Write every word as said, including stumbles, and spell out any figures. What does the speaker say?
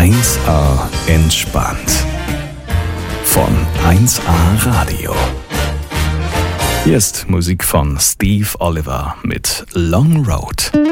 eins A entspannt. Von eins A Radio. Hier ist Musik von Steve Oliver mit Long Road.